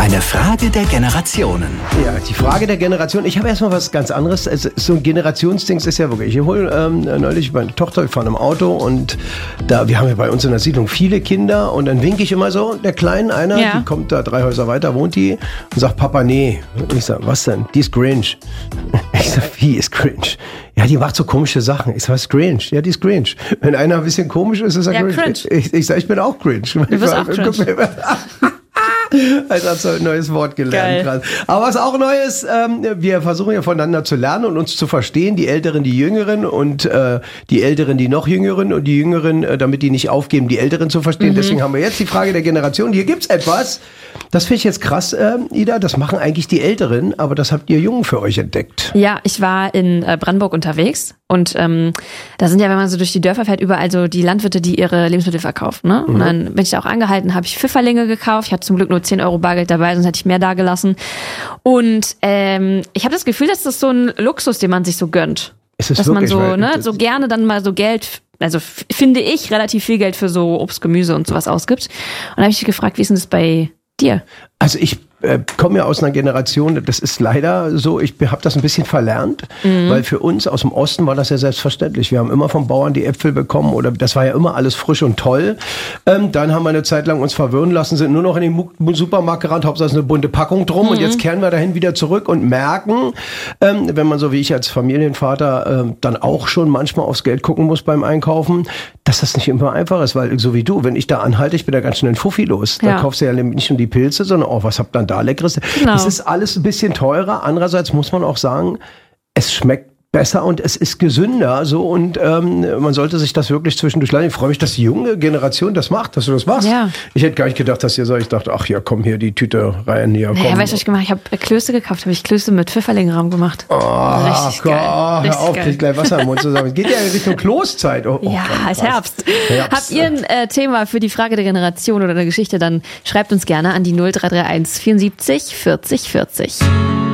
Eine Frage der Generationen. Ja, die Frage der Generation. Ich habe erstmal was ganz anderes. Also, so ein Generationsding ist ja wirklich. Ich hole neulich meine Tochter, ich fahre im Auto und wir haben ja bei uns in der Siedlung viele Kinder und dann winke ich immer so, der Kleinen einer, die kommt da 3 Häuser weiter, wohnt die und sagt, Papa, nee. Und ich sage, was denn? Die ist cringe. Ich sage, wie ist cringe? Ja, die macht so komische Sachen. Ich sage, was ist cringe? Ja, die ist cringe. Wenn einer ein bisschen komisch ist, ist er cringe. Ich sage, ich bin auch cringe. Du bist auch cringe. Also hast du ein neues Wort gelernt gerade. Aber was auch neu ist, wir versuchen ja voneinander zu lernen und uns zu verstehen. Die Älteren, die Jüngeren und die Älteren, die noch Jüngeren und die Jüngeren, damit die nicht aufgeben, die Älteren zu verstehen. Deswegen haben wir jetzt die Frage der Generation. Hier gibt's etwas, das finde ich jetzt krass, Ida, das machen eigentlich die Älteren, aber das habt ihr Jungen für euch entdeckt. Ja, ich war in Brandenburg unterwegs und da sind ja, wenn man so durch die Dörfer fährt, überall so die Landwirte, die ihre Lebensmittel verkaufen. Ne? Und dann bin ich da auch angehalten, habe ich Pfifferlinge gekauft. Ich hatte zum Glück nur 10 Euro Bargeld dabei, sonst hätte ich mehr da gelassen. Und ich habe das Gefühl, dass das so ein Luxus, den man sich so gönnt. Ist es dass wirklich, man so, so gerne dann mal so Geld, also finde ich, relativ viel Geld für so Obst, Gemüse und sowas ausgibt. Und da habe ich dich gefragt, wie ist denn das bei dir? Also ich komme ja aus einer Generation, das ist leider so, ich habe das ein bisschen verlernt, weil für uns aus dem Osten war das ja selbstverständlich. Wir haben immer vom Bauern die Äpfel bekommen oder das war ja immer alles frisch und toll. Dann haben wir eine Zeit lang uns verwirren lassen, sind nur noch in den Supermarkt gerannt, Hauptsache ist eine bunte Packung drum und jetzt kehren wir dahin wieder zurück und merken, wenn man so wie ich als Familienvater dann auch schon manchmal aufs Geld gucken muss beim Einkaufen, dass das nicht immer einfach ist, weil so wie du, wenn ich da anhalte, ich bin da ganz schnell ein Fuffi los. Da kaufst du ja nicht nur die Pilze, sondern auch, was habt ihr da Leckeres? Genau. Es ist alles ein bisschen teurer. Andererseits muss man auch sagen, es schmeckt besser und es ist gesünder. So und man sollte sich das wirklich zwischendurch lernen. Ich freue mich, dass die junge Generation das macht, dass du das machst. Ja. Ich hätte gar nicht gedacht, dass ihr so. Ich dachte, ach ja, komm hier, die Tüte rein hier. Naja, weißt du, was ich gemacht habe? Ich habe Klöße gekauft, habe ich Klöße mit Pfifferlingrahm gemacht. Oh, richtig geil. Hör auf, krieg gleich Wasser im Mund zusammen. Es geht ja in Richtung Kloßzeit. Ja, es ist Herbst. Habt ihr ein Thema für die Frage der Generation oder eine Geschichte, dann schreibt uns gerne an die 0331 74 40 40.